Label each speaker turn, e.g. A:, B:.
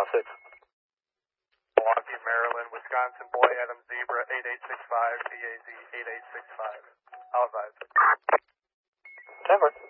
A: 6.
B: Milwaukee, Maryland, Wisconsin, Boy Adam Zebra 8865, BAZ 8865. I'll advise.
A: Denver.